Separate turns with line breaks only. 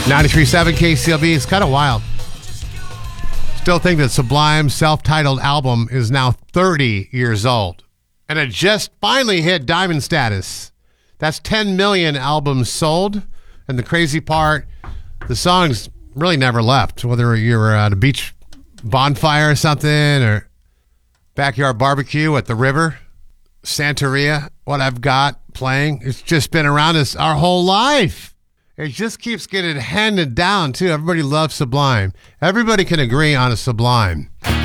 93.7 KCLB. It's kind of wild. Still think that Sublime's self-titled album is now 30 years old. And it just finally hit diamond status. That's 10 million albums sold. And the crazy part, the songs really never left. Whether you were at a beach bonfire or something, or backyard barbecue at the river, Santeria, What I've Got playing. It's just been around us our whole life. It just keeps getting handed down, too. Everybody loves Sublime. Everybody can agree on a Sublime.